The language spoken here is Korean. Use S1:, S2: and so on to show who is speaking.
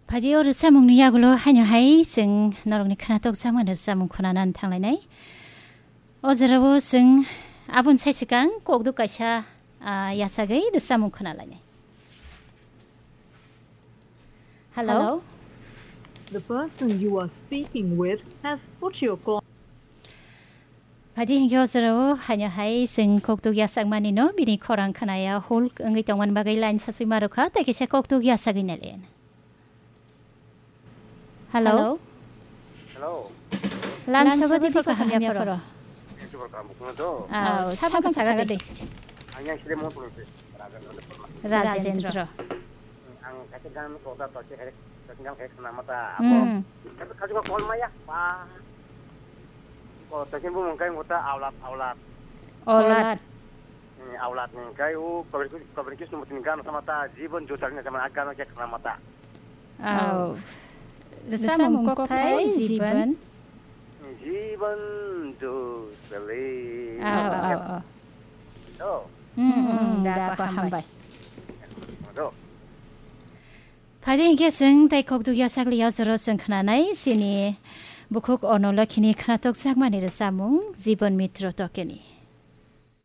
S1: 바디오 르사몽니 야글로 하녀하이 जों 너롱니 카나톡 사모는 르사몽 코나난 탕라이나이 어제라고 जों 아분 세시간 꼭도 가샤 야사가이 르사몽 코나라이나이 Hello?
S2: The person you are speaking with has put your call.
S1: 바디 hingyozero 하녀하이 जों 꼭도 야삭마니노 비니 코랑 카나야 홀 응이 동안 바가이 라인 사수이 마루카 대기샤 꼭도 야삭이 내린 Hello?
S3: Hello.
S1: Lam sabati por hamya poro.
S3: Itu berkamu kuno.
S1: Sabang sagadi.
S3: Hanya sile mau tulis.
S1: Rajendra.
S3: Ang kasi gan ko da to che kasi gan kasi nama ta apa. Tapi kasi ko call maya. Pa. Ko to kimbu mungkai ngota aulat.
S1: Olat.
S3: Aulat nih kayu kabarikis numutin gan sama ta जीवन जोtarnya sama agama kayak nama ta.
S1: Rsam kok thai जीवन
S3: जोसले
S1: 다 paham bai
S3: Aduh.
S1: Pade geseng tai kok du yasak liya zero seng khnanai sini bukuk ono lakhini khnatok sakmani rsamung जीवन मित्र तकेनी